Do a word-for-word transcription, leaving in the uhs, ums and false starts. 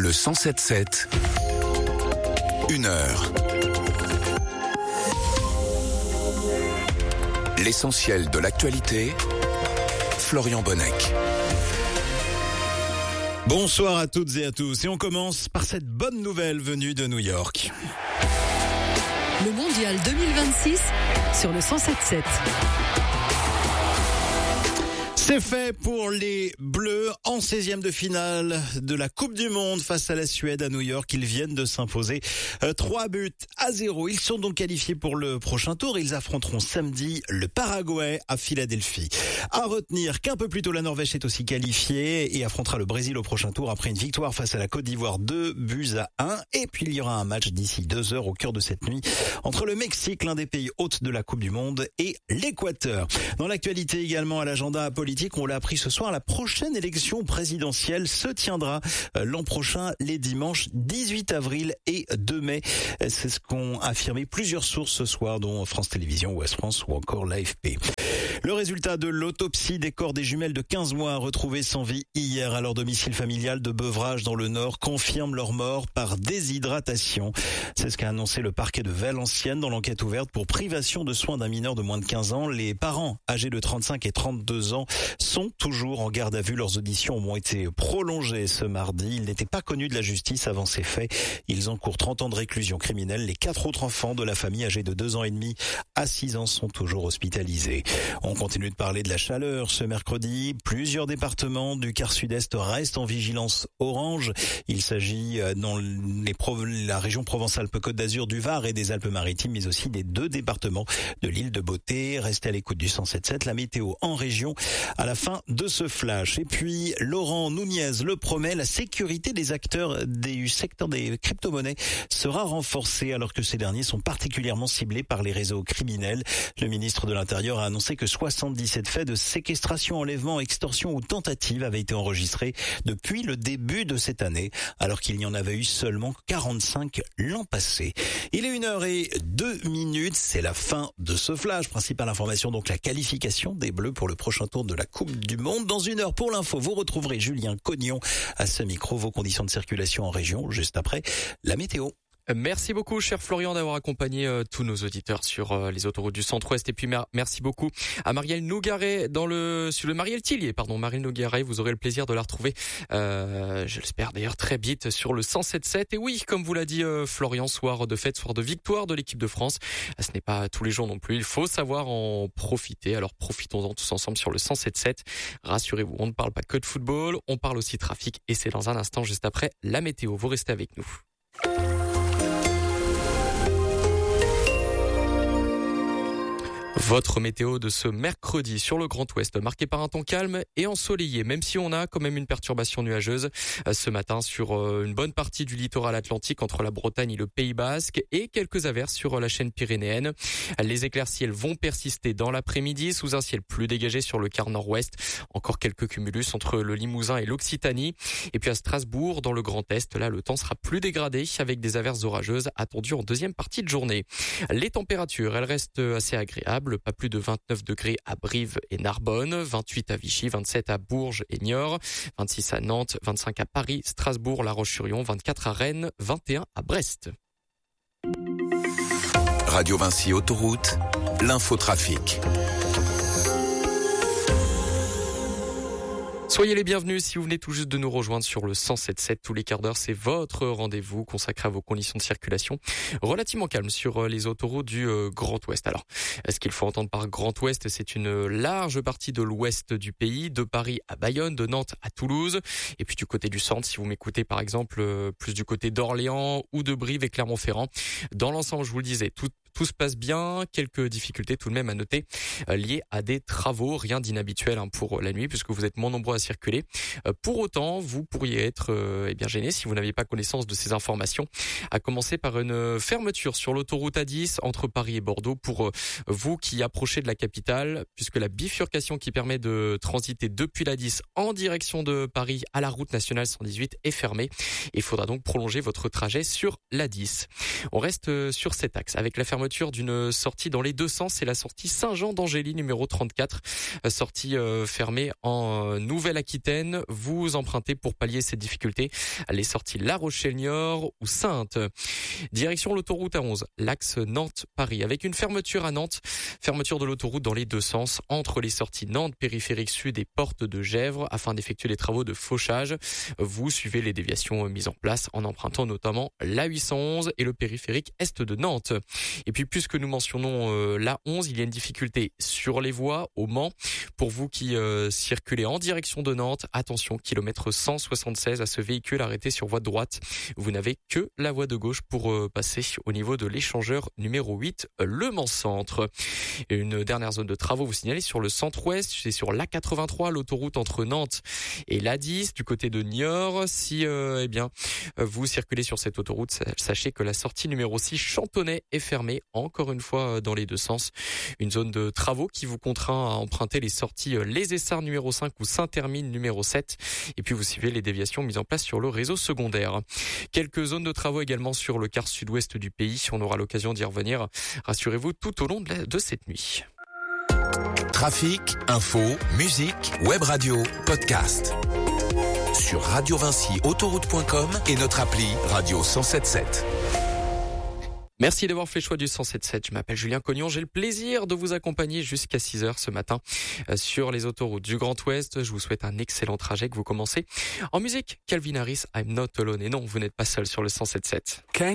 Le cent sept sept, une heure. L'essentiel de l'actualité, Florian Bonnec. Bonsoir à toutes et à tous, et on commence par cette bonne nouvelle venue de New York. Le mondial deux mille vingt-six sur le cent sept sept. C'est fait pour les Bleus en seizième de finale de la Coupe du Monde face à la Suède à New York. Ils viennent de s'imposer euh, trois buts à zéro. Ils sont donc qualifiés pour le prochain tour. Ils affronteront samedi le Paraguay à Philadelphie. À retenir qu'un peu plus tôt, la Norvège est aussi qualifiée et affrontera le Brésil au prochain tour après une victoire face à la Côte d'Ivoire, deux buts à un. Et puis il y aura un match d'ici deux heures au cœur de cette nuit entre le Mexique, l'un des pays hôtes de la Coupe du Monde, et l'Équateur. Dans l'actualité également, à l'agenda politique, on l'a appris ce soir, la prochaine élection présidentielle se tiendra l'an prochain, les dimanches dix-huit avril et deux mai. C'est ce qu'ont affirmé plusieurs sources ce soir, dont France Télévisions, Ouest France ou encore l'A F P. Le résultat de l'autopsie des corps des jumelles de quinze mois retrouvés sans vie hier à leur domicile familial de Beuvrages dans le Nord confirme leur mort par déshydratation. C'est ce qu'a annoncé le parquet de Valenciennes dans l'enquête ouverte pour privation de soins d'un mineur de moins de quinze ans. Les parents âgés de trente-cinq et trente-deux ans sont toujours en garde à vue. Leurs auditions ont été prolongées ce mardi. Ils n'étaient pas connus de la justice avant ces faits. Ils encourent trente ans de réclusion criminelle. Les quatre autres enfants de la famille âgés de deux ans et demi à six ans sont toujours hospitalisés. On continue de parler de la chaleur ce mercredi. Plusieurs départements du quart sud-est restent en vigilance orange. Il s'agit dans les Pro- la région Provence-Alpes-Côte d'Azur, du Var et des Alpes-Maritimes, mais aussi des deux départements de l'île de Beauté. Restez à l'écoute du cent sept sept. La météo en région à la fin de ce flash. Et puis, Laurent Nunez le promet, la sécurité des acteurs du secteur des crypto-monnaies sera renforcée alors que ces derniers sont particulièrement ciblés par les réseaux criminels. Le ministre de l'Intérieur a annoncé que soixante-dix-sept faits de séquestration, enlèvement, extorsion ou tentative avaient été enregistrés depuis le début de cette année, alors qu'il n'y en avait eu seulement quarante-cinq l'an passé. Il est une heure et deux minutes, c'est la fin de ce flash. Principale information, donc la qualification des Bleus pour le prochain tour de la Coupe du Monde. Dans une heure, pour l'info, vous retrouverez Julien Cognon à ce micro. Vos conditions de circulation en région, juste après la météo. Merci beaucoup, cher Florian, d'avoir accompagné euh, tous nos auditeurs sur euh, les autoroutes du Centre-Ouest. Et puis mer- merci beaucoup à Marielle Nougaret dans le sur le Marielle Tillier, pardon, Marielle Nougaret. Vous aurez le plaisir de la retrouver, euh, je l'espère d'ailleurs très vite sur le cent sept sept. Et oui, comme vous l'a dit euh, Florian, soir de fête, soir de victoire de l'équipe de France. Ce n'est pas tous les jours non plus. Il faut savoir en profiter. Alors profitons-en tous ensemble sur le cent sept sept. Rassurez-vous, on ne parle pas que de football, on parle aussi trafic. Et c'est dans un instant, juste après la météo. Vous restez avec nous. Votre météo de ce mercredi sur le Grand Ouest, marqué par un temps calme et ensoleillé, même si on a quand même une perturbation nuageuse ce matin sur une bonne partie du littoral atlantique entre la Bretagne et le Pays Basque, et quelques averses sur la chaîne pyrénéenne. Les éclaircies, elles vont persister dans l'après-midi sous un ciel plus dégagé sur le quart nord-ouest. Encore quelques cumulus entre le Limousin et l'Occitanie. Et puis à Strasbourg, dans le Grand Est, là le temps sera plus dégradé avec des averses orageuses attendues en deuxième partie de journée. Les températures, elles restent assez agréables. Pas plus de vingt-neuf degrés à Brive et Narbonne, vingt-huit à Vichy, vingt-sept à Bourges et Niort, vingt-six à Nantes, vingt-cinq à Paris, Strasbourg, La Roche-sur-Yon, vingt-quatre à Rennes, vingt et un à Brest. Radio Vinci Autoroute, l'infotrafic. Soyez les bienvenus si vous venez tout juste de nous rejoindre sur le cent sept sept. Tous les quarts d'heure, c'est votre rendez-vous consacré à vos conditions de circulation. Relativement calme sur les autoroutes du Grand Ouest. Alors, ce qu'il faut entendre par Grand Ouest, c'est une large partie de l'ouest du pays, de Paris à Bayonne, de Nantes à Toulouse. Et puis du côté du centre, si vous m'écoutez par exemple, plus du côté d'Orléans ou de Brive et Clermont-Ferrand. Dans l'ensemble, je vous le disais, tout Tout se passe bien, quelques difficultés tout de même à noter euh, liées à des travaux, rien d'inhabituel hein, pour la nuit puisque vous êtes moins nombreux à circuler. Euh, pour autant, vous pourriez être euh, eh bien gêné si vous n'aviez pas connaissance de ces informations, à commencer par une fermeture sur l'autoroute A dix entre Paris et Bordeaux pour euh, vous qui approchez de la capitale, puisque la bifurcation qui permet de transiter depuis l'A dix en direction de Paris à la route nationale cent dix-huit est fermée. Il faudra donc prolonger votre trajet sur l'A dix. On reste sur cet axe avec la fermeture d'une sortie dans les deux sens. C'est la sortie Saint-Jean d'Angély numéro trente-quatre, sortie euh, fermée en euh, nouvelle Nouvelle-Aquitaine. Vous empruntez pour pallier ces difficultés les sorties La Rochelle-Niort ou Saintes. Direction l'autoroute A onze, l'axe Nantes-Paris, avec une fermeture à Nantes. Fermeture de l'autoroute dans les deux sens, entre les sorties Nantes, périphérique sud et porte de Gesvres, afin d'effectuer les travaux de fauchage. Vous suivez les déviations mises en place en empruntant notamment l'A huit cent onze et le périphérique est de Nantes. Et puis, puisque nous mentionnons euh, l'A onze, il y a une difficulté sur les voies au Mans. Pour vous qui euh, circulez en direction de Nantes, attention, kilomètre cent soixante-seize à ce véhicule arrêté sur voie de droite. Vous n'avez que la voie de gauche pour euh, passer au niveau de l'échangeur numéro huit, Le Mans Centre. Et une dernière zone de travaux, vous signalez sur le centre-ouest, c'est sur l'A quatre-vingt-trois, l'autoroute entre Nantes et l'A dix, du côté de Niort. Si euh, eh bien vous circulez sur cette autoroute, sachez que la sortie numéro six, Chantonnay, est fermée, encore une fois dans les deux sens. Une zone de travaux qui vous contraint à emprunter les sorties Les Essarts numéro cinq ou Saint-Hermine numéro sept. Et puis vous suivez les déviations mises en place sur le réseau secondaire. Quelques zones de travaux également sur le quart sud-ouest du pays. On aura l'occasion d'y revenir, rassurez-vous, tout au long de, la, de cette nuit. Trafic, info, musique, web radio, podcast. Sur radio vinci autoroute point com et notre appli Radio cent soixante-dix-sept. Merci d'avoir fait le choix du cent soixante-dix-sept. Je m'appelle Julien Cognon. J'ai le plaisir de vous accompagner jusqu'à six heures ce matin sur les autoroutes du Grand Ouest. Je vous souhaite un excellent trajet que vous commencez. En musique, Calvin Harris, I'm Not Alone. Et non, vous n'êtes pas seul sur le cent soixante-dix-sept.